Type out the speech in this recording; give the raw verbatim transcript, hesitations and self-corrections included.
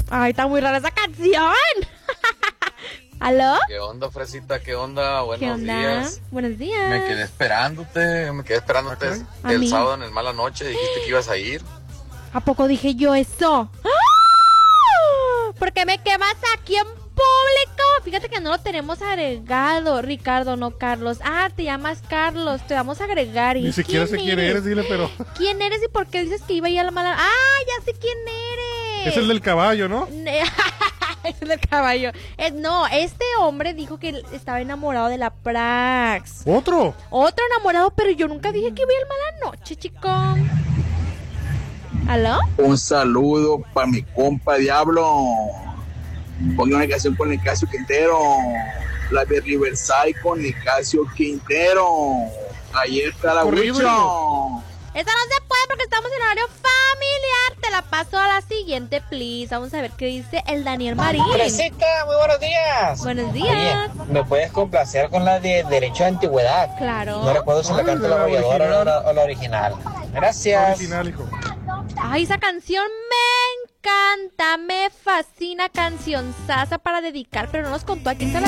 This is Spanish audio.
Ay, está muy rara esa canción. ¿Aló? ¿Qué onda, Fresita? ¿Qué onda? Buenos ¿Qué onda? días. Buenos días. Me quedé esperándote, me quedé esperándote Okay. ¿A el mí? sábado en el Mala Noche. Dijiste que ibas a ir. ¿A poco dije yo eso? ¡Ah! ¿Por qué me quemas aquí en público? Fíjate que no lo tenemos agregado, Ricardo, no Carlos. Ah, te llamas Carlos, te vamos a agregar. ¿Y Ni siquiera sé quién eres, dile, pero... ¿Quién eres y por qué dices que iba a ir a la mala? Ah, ya sé quién eres. Es el del caballo, ¿no? Es el del caballo. Eh, no, este hombre dijo que estaba enamorado de la Prax. ¿Otro? Otro enamorado, pero yo nunca dije que iba a ir a Mala Noche, chico. ¿Aló? Un saludo para mi compa Diablo. Ponga una canción con Nicasio Quintero. La de Riverside con Nicasio Quintero. Ahí está la Wicho. Esta no se puede porque estamos en horario familiar. Te la paso a la siguiente, please. Vamos a ver qué dice el Daniel Marín. Fresita, muy buenos días. Buenos días. Oye, ¿me puedes complacer con la de Derecho de Antigüedad? Claro. No recuerdo si la canta la arrolladora o la, o la original. Gracias. Original, hijo. Ay, esa canción me encanta, me fascina, canción sasa para dedicar, pero no nos contó a quién se la